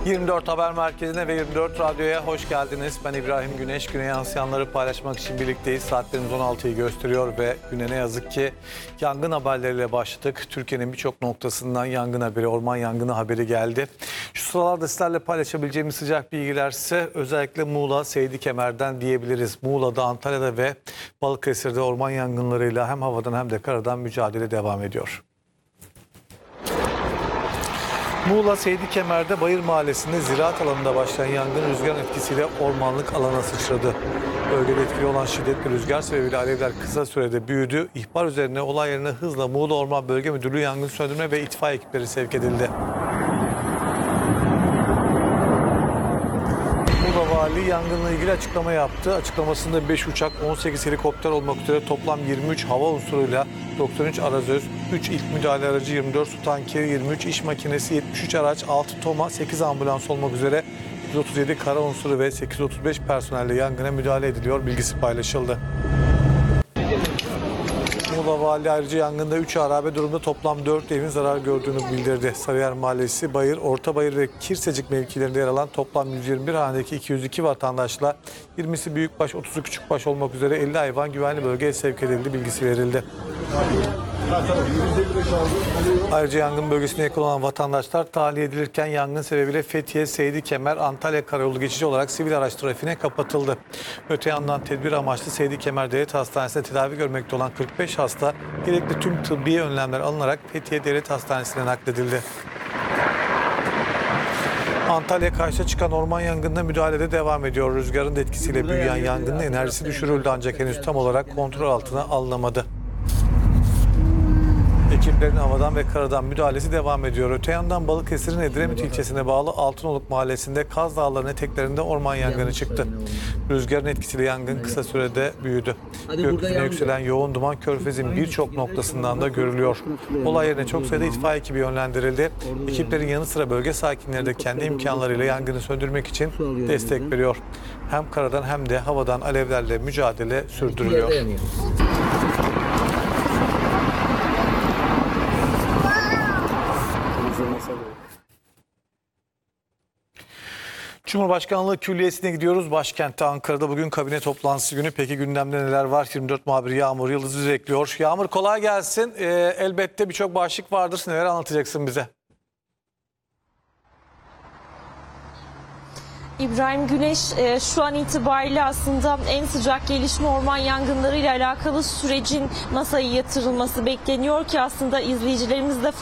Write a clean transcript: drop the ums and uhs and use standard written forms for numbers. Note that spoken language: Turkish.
24 Haber Merkezi'ne ve 24 Radyo'ya hoş geldiniz. Ben İbrahim Güneş. Güne yansıyanları paylaşmak için birlikteyiz. Saatlerimiz 16'yı gösteriyor ve güne ne yazık ki yangın haberleriyle başladık. Türkiye'nin birçok noktasından yangın haberi, orman yangını haberi geldi. Şu sıralarda sizlerle paylaşabileceğimiz sıcak bilgilerse özellikle Muğla, Seydikemer'den diyebiliriz. Muğla'da, Antalya'da ve Balıkesir'de orman yangınlarıyla hem havadan hem de karadan mücadele devam ediyor. Muğla Seydikemer'de Bayır Mahallesi'nde ziraat alanında başlayan yangın rüzgar etkisiyle ormanlık alana sıçradı. Bölgede etkili olan şiddetli rüzgar sebebiyle alevler kısa sürede büyüdü. İhbar üzerine olay yerine hızla Muğla Orman Bölge Müdürlüğü yangın söndürme ve itfaiye ekipleri sevk edildi. Muğla Vali yangınla ilgili açıklama yaptı. Açıklamasında 5 uçak, 18 helikopter olmak üzere toplam 23 hava unsuruyla 93 arazöz, 3 ilk müdahale aracı, 24 su tankeri, 23 iş makinesi, 73 araç, 6 TOMA, 8 ambulans olmak üzere 137 kara unsuru ve 835 personelle yangına müdahale ediliyor bilgisi paylaşıldı. Muğla Vali ayrıca yangında 3 harabe durumda toplam 4 evin zarar gördüğünü bildirdi. Sarıyer Mahallesi, Bayır, Ortabayır ve Kirsecik mevkilerinde yer alan toplam 121 hanedeki 202 vatandaşla 20'si büyükbaş, 30'u küçükbaş olmak üzere 50 hayvan güvenli bölgeye sevk edildi bilgisi verildi. Ayrıca yangın bölgesine yakın olan vatandaşlar tahliye edilirken yangın sebebiyle Fethiye, Seydikemer, Antalya Karayolu geçici olarak sivil araç trafiğine kapatıldı. Öte yandan tedbir amaçlı Seydikemer Devlet Hastanesi'nde tedavi görmekte olan 45 hasta gerekli tüm tıbbi önlemler alınarak Fethiye Devlet Hastanesi'ne nakledildi. Antalya karşıya çıkan orman yangınına müdahalede devam ediyor. Rüzgarın da etkisiyle büyüyen yangının enerjisi düşürüldü ancak henüz tam olarak kontrol altına alınamadı. Ekiplerin havadan ve karadan müdahalesi devam ediyor. Öte yandan Balıkesir'in Edremit ilçesine bağlı Altınoluk mahallesinde Kaz Dağları'nın eteklerinde orman yangını çıktı. Rüzgarın etkisiyle yangın kısa sürede büyüdü. Gökyüzüne yükselen yoğun duman Körfez'in birçok noktasından da görülüyor. Olay yerine çok sayıda itfaiye ekibi yönlendirildi. Ekiplerin yanı sıra bölge sakinleri de kendi imkanlarıyla yangını söndürmek için destek veriyor. Hem karadan hem de havadan alevlerle mücadele sürdürülüyor. Cumhurbaşkanlığı Külliyesi'ne gidiyoruz. Başkentte Ankara'da bugün kabine toplantısı günü. Peki gündemde neler var? 24 muhabiri Yağmur Yıldız bizi bekliyor. Yağmur kolay gelsin. Elbette birçok başlık vardır. Neler anlatacaksın bize? İbrahim Güneş, şu an itibariyle aslında en sıcak gelişme orman yangınları ile alakalı sürecin masaya yatırılması bekleniyor ki aslında izleyicilerimiz de